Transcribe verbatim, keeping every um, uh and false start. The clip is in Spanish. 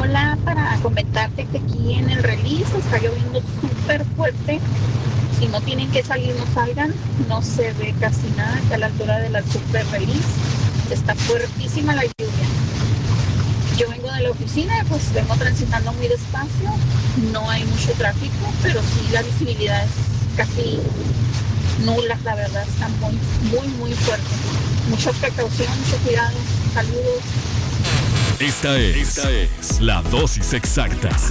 Hola, para comentarte que aquí en el Release está lloviendo súper fuerte. Si no tienen que salir, no salgan. No se ve casi nada, que a la altura de la Super Release está fuertísima la lluvia. Yo vengo de la oficina y pues vengo transitando muy despacio. No hay mucho tráfico, pero sí la visibilidad es casi nula, la verdad. Está muy, muy, muy fuerte. Mucha precaución, mucho cuidado. Saludos. Esta es, Esta es la dosis exacta.